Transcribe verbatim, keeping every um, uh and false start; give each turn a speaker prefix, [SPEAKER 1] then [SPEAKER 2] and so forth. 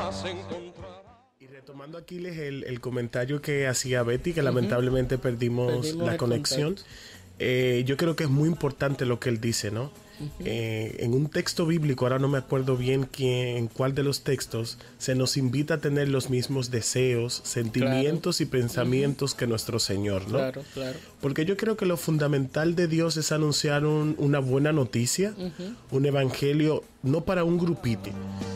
[SPEAKER 1] paz encontrarás.
[SPEAKER 2] Y retomando aquí les el, el comentario que hacía Betty, que uh-huh. lamentablemente perdimos, perdimos la conexión. Eh, yo creo que es muy importante lo que él dice, ¿no? Uh-huh. Eh, en un texto bíblico, ahora no me acuerdo bien quién, en cuál de los textos, se nos invita a tener los mismos deseos, sentimientos claro. y pensamientos uh-huh. que nuestro Señor, ¿no?
[SPEAKER 3] Claro, claro.
[SPEAKER 2] Porque yo creo que lo fundamental de Dios es anunciar un, una buena noticia, uh-huh. un evangelio, no para un grupito,